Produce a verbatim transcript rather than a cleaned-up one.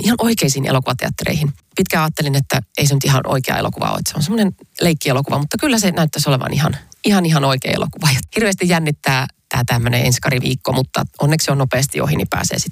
ihan oikeisiin elokuvateattereihin. Pitkään ajattelin, että ei se nyt ihan oikea elokuva ole, että se on semmoinen leikkielokuva, mutta kyllä se näyttäisi olevan ihan, ihan, ihan oikea elokuva. Ja hirveästi jännittää tämä tämmöinen enskariviikko, mutta onneksi on nopeasti ohi, niin pääsee sitten